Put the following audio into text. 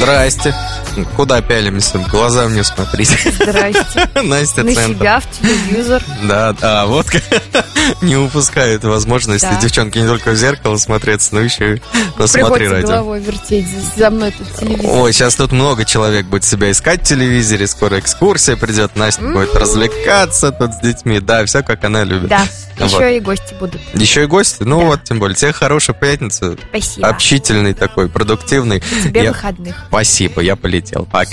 Здрасте. Куда пялимся? В глаза мне смотрите. Здрасте. Настя На Центр. себя, в телевизор. Да, вот не упускают возможности Да. девчонки не только в зеркало смотреться, но еще и на Смотри Приходится радио. головой вертеть за мной тут телевизор. Ой, сейчас тут много человек будет себя искать в телевизоре, скоро экскурсия придет, Настя будет развлекаться тут с детьми, да, все как она любит. Да, Вот. еще и гости будут. Еще и гости? Ну Да. вот, тем более. Тебе хорошей пятницы. Спасибо. Общительный такой, продуктивный. Тебе выходных. Спасибо, я полетел. Пока.